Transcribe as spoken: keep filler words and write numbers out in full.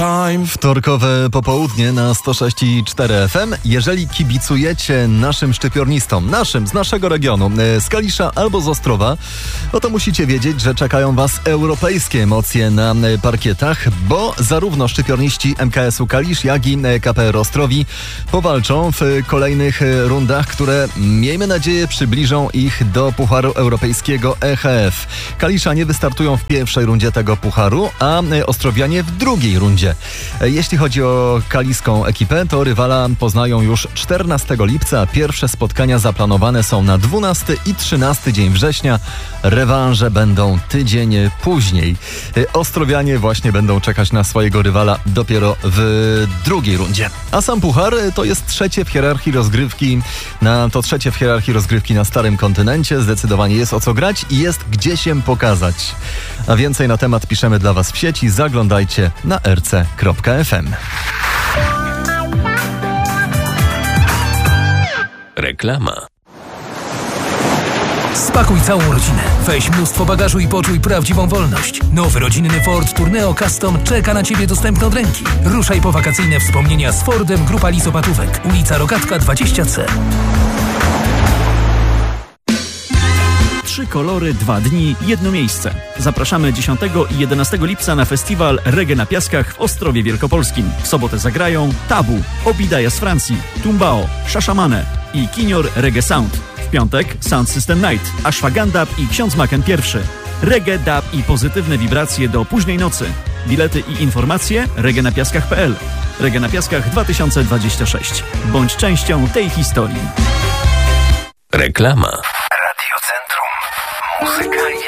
Wtorkowe popołudnie na sto sześć i cztery F M. Jeżeli kibicujecie naszym szczypiornistom, naszym z naszego regionu, z Kalisza albo z Ostrowa, no to musicie wiedzieć, że czekają was europejskie emocje na parkietach, bo zarówno szczypiorniści M K S u Kalisz, jak i K P R Ostrowi powalczą w kolejnych rundach, które, miejmy nadzieję, przybliżą ich do Pucharu Europejskiego E H F. Kaliszanie wystartują w pierwszej rundzie tego pucharu, a Ostrowianie w drugiej rundzie. Jeśli chodzi o kaliską ekipę, to rywala poznają już czternastego lipca. Pierwsze spotkania zaplanowane są na dwunasty i trzynasty dzień września. Rewanże będą tydzień później. Ostrowianie właśnie będą czekać na swojego rywala dopiero w drugiej rundzie. A sam puchar to jest trzecie w hierarchii rozgrywki na, to trzecie w hierarchii rozgrywki na starym kontynencie. Zdecydowanie jest o co grać i jest gdzie się pokazać. A więcej na temat piszemy dla was w sieci. Zaglądajcie na r c kropka f m. Reklama. Spakuj całą rodzinę. Weź mnóstwo bagażu i poczuj prawdziwą wolność. Nowy rodzinny Ford Tourneo Custom czeka na Ciebie dostępny od ręki. Ruszaj po wakacyjne wspomnienia z Fordem, Grupa Lizopatówek. Ulica Rogatka dwadzieścia C. Trzy kolory, dwa dni, jedno miejsce. Zapraszamy dziesiątego i jedenastego lipca na festiwal Reggae na Piaskach w Ostrowie Wielkopolskim. W sobotę zagrają Tabu, Obidaja z Francji, Tumbao, Shashamane i Kinior Reggae Sound. W piątek Sound System Night, Ashwagandha i Ksiądz Maken pierwszy. Reggae, dub i pozytywne wibracje do późnej nocy. Bilety i informacje reggae na piaskach kropka p l. Reggae na Piaskach dwa tysiące dwadzieścia sześć. Bądź częścią tej historii. Reklama. Radio Centrum. Muzyka i